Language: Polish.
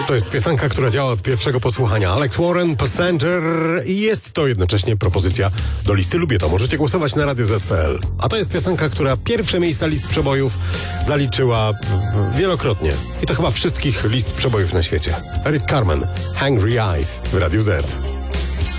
To jest piosenka, która działa od pierwszego posłuchania. Alex Warren, Passenger, i jest to jednocześnie propozycja do listy Lubię To. Możecie głosować na Radio Z.pl. A to jest piosenka, która pierwsze miejsca list przebojów zaliczyła wielokrotnie. I to chyba wszystkich list przebojów na świecie. Eric Carmen, Hungry Eyes w Radiu Z.